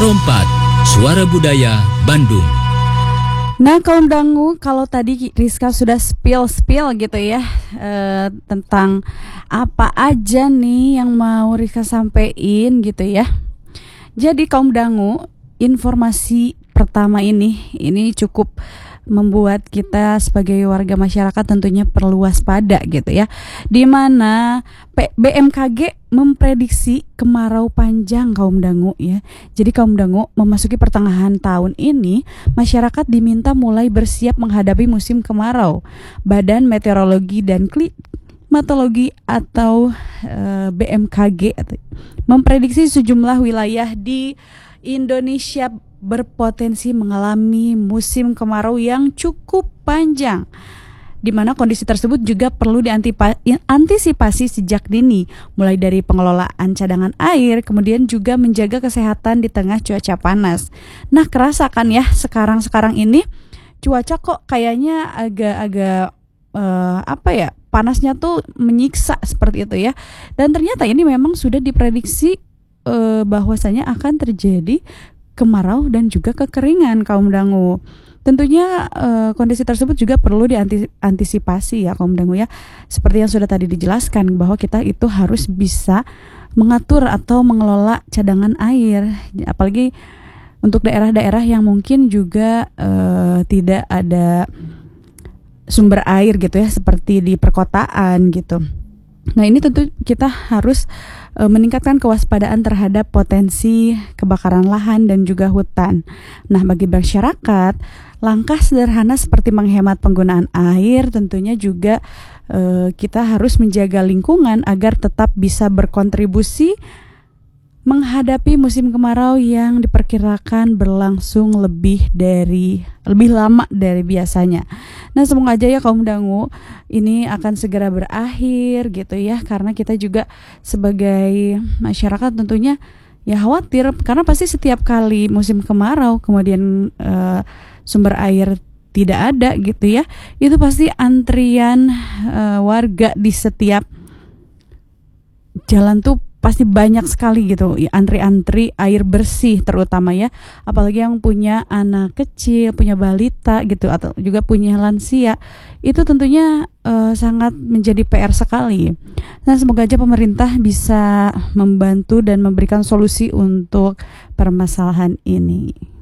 Pro 4, Suara Budaya Bandung. Nah kaum dangu, kalau tadi Rizka sudah spill gitu ya tentang apa aja nih yang mau Rizka sampein gitu ya. Jadi kaum dangu, informasi pertama ini cukup membuat kita sebagai warga masyarakat tentunya perlu waspada gitu ya. Di mana BMKG memprediksi kemarau panjang kaum dangu ya. Jadi kaum dangu, memasuki pertengahan tahun ini masyarakat diminta mulai bersiap menghadapi musim kemarau. Badan Meteorologi dan Klimatologi atau BMKG memprediksi sejumlah wilayah di Indonesia berpotensi mengalami musim kemarau yang cukup panjang, di mana kondisi tersebut juga perlu diantisipasi sejak dini, mulai dari pengelolaan cadangan air, kemudian juga menjaga kesehatan di tengah cuaca panas. Nah, kerasa kan ya sekarang ini cuaca kok kayaknya agak panasnya tuh menyiksa seperti itu ya. Dan ternyata ini memang sudah diprediksi bahwasanya akan terjadi kemarau dan juga kekeringan kaum dangu. Tentunya kondisi tersebut juga perlu diantisipasi ya kaum dangu ya. Seperti yang sudah tadi dijelaskan bahwa kita itu harus bisa mengatur atau mengelola cadangan air, apalagi untuk daerah-daerah yang mungkin juga tidak ada sumber air gitu ya, seperti di perkotaan gitu. Nah, ini tentu kita harus meningkatkan kewaspadaan terhadap potensi kebakaran lahan dan juga hutan. Nah, bagi masyarakat, langkah sederhana seperti menghemat penggunaan air tentunya juga kita harus menjaga lingkungan agar tetap bisa berkontribusi menghadapi musim kemarau yang diperkirakan berlangsung lebih lama dari biasanya. Nah, semoga aja ya kaum dangu ini akan segera berakhir gitu ya, karena kita juga sebagai masyarakat tentunya ya khawatir, karena pasti setiap kali musim kemarau kemudian sumber air tidak ada gitu ya, itu pasti antrian warga di setiap jalan tuh pasti banyak sekali gitu, antri air bersih terutama ya, apalagi yang punya anak kecil, punya balita gitu, atau juga punya lansia, itu tentunya sangat menjadi PR sekali. Nah, semoga aja pemerintah bisa membantu dan memberikan solusi untuk permasalahan ini.